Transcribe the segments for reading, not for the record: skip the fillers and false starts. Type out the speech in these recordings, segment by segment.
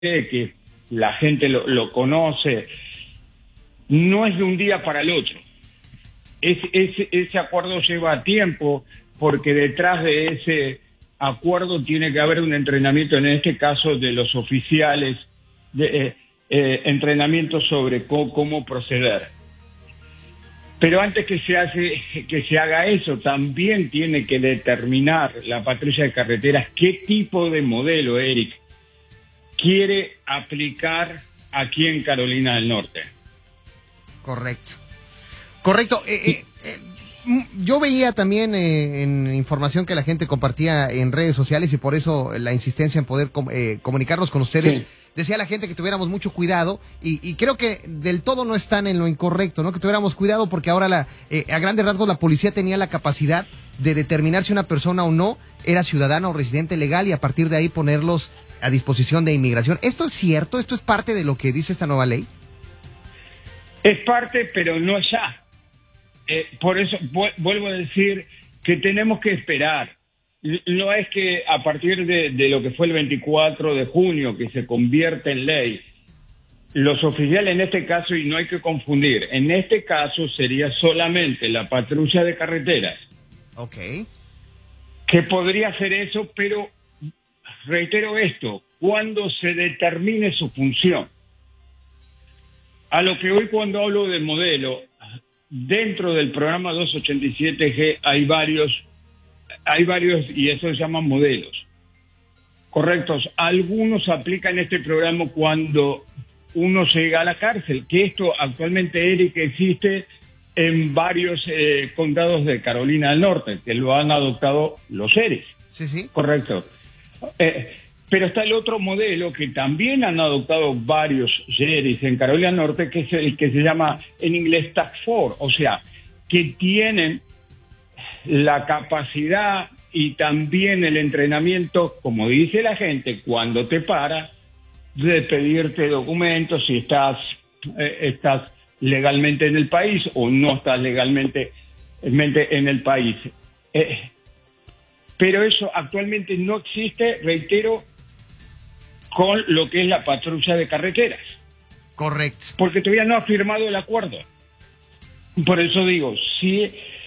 que la gente lo conoce, no es de un día para el otro. Ese acuerdo lleva tiempo, porque detrás de ese acuerdo tiene que haber un entrenamiento, en este caso de los oficiales, entrenamiento sobre cómo proceder. Pero antes que se haga eso, también tiene que determinar la patrulla de carreteras qué tipo de modelo, Eric, quiere aplicar aquí en Carolina del Norte. Correcto. Yo veía también en información que la gente compartía en redes sociales, y por eso la insistencia en poder comunicarnos con ustedes. Sí. Decía la gente que tuviéramos mucho cuidado, y creo que del todo no están en lo incorrecto, ¿no? Que tuviéramos cuidado, porque ahora a grandes rasgos la policía tenía la capacidad de determinar si una persona o no era ciudadana o residente legal, y a partir de ahí ponerlos a disposición de inmigración. ¿Esto es cierto? ¿Esto es parte de lo que dice esta nueva ley? Es parte, pero no ya. Por eso vuelvo a decir que tenemos que esperar. No es que a partir de lo que fue el 24 de junio que se convierte en ley, los oficiales en este caso, y no hay que confundir, en este caso sería solamente la patrulla de carreteras. Ok. Que podría hacer eso, pero reitero esto, cuando se determine su función. A lo que hoy, cuando hablo de modelo, dentro del programa 287G hay varios, y eso se llaman modelos. Correctos. Algunos aplican este programa cuando uno llega a la cárcel, que esto actualmente, Eric, existe en varios condados de Carolina del Norte, que lo han adoptado los sheriffs. Sí, sí. Correcto. Pero está el otro modelo que también han adoptado varios sheriffs en Carolina del Norte, que es el que se llama en inglés Task Force, o sea, que tienen la capacidad y también el entrenamiento, como dice la gente, cuando te para, de pedirte documentos si estás legalmente en el país o no estás legalmente en el país. Pero eso actualmente no existe, reitero, con lo que es la patrulla de carreteras. Correcto. Porque todavía no ha firmado el acuerdo. Por eso digo, si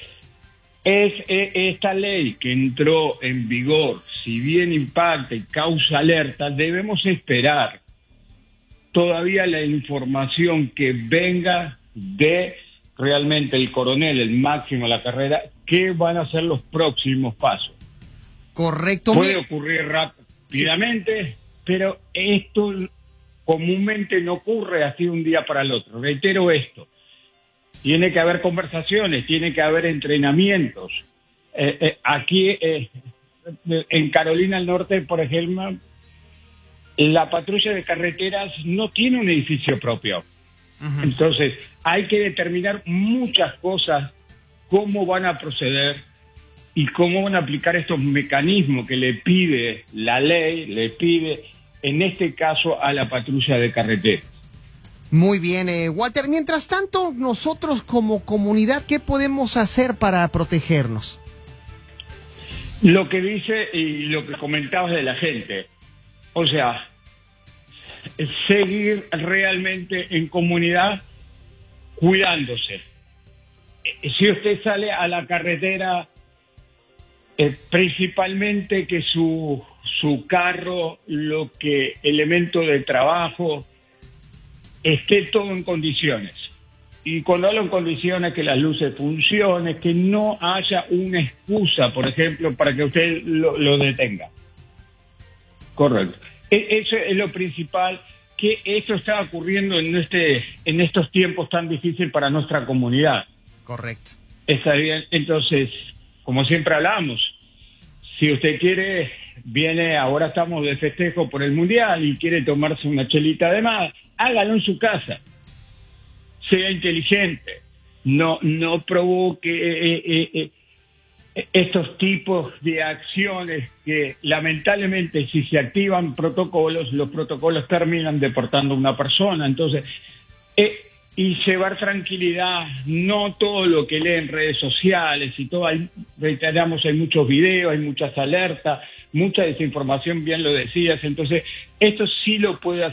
es esta ley que entró en vigor, si bien impacta y causa alerta, debemos esperar todavía la información que venga de realmente el coronel, el máximo de la carrera, qué van a ser los próximos pasos. Correcto. Puede ocurrir rápidamente, pero esto comúnmente no ocurre así de un día para el otro. Reitero esto. Tiene que haber conversaciones, tiene que haber entrenamientos. Aquí en Carolina del Norte, por ejemplo, la patrulla de carreteras no tiene un edificio propio. Uh-huh. Entonces, hay que determinar muchas cosas, cómo van a proceder y cómo van a aplicar estos mecanismos que le pide la ley, le pide, en este caso, a la patrulla de carreteras. Muy bien, Walter. Mientras tanto, nosotros como comunidad, ¿qué podemos hacer para protegernos? Lo que dice y lo que comentabas de la gente, o sea, seguir realmente en comunidad cuidándose. Si usted sale a la carretera, principalmente que su carro, elemento de trabajo, esté todo en condiciones. Y cuando hablo en condiciones, que las luces funcionen, que no haya una excusa, por ejemplo, para que usted lo detenga. Correcto. Eso es lo principal, que esto está ocurriendo en estos tiempos tan difíciles para nuestra comunidad. Correcto. Está bien. Entonces, como siempre hablamos, si usted quiere, viene, ahora estamos de festejo por el Mundial y quiere tomarse una chelita de más, hágalo en su casa. Sea inteligente. No provoque estos tipos de acciones que, lamentablemente, si se activan protocolos, los protocolos terminan deportando a una persona. Entonces, y llevar tranquilidad, no todo lo que lee en redes sociales y todo, reiteramos, hay muchos videos, hay muchas alertas, mucha desinformación, bien lo decías, entonces esto sí lo puede hacer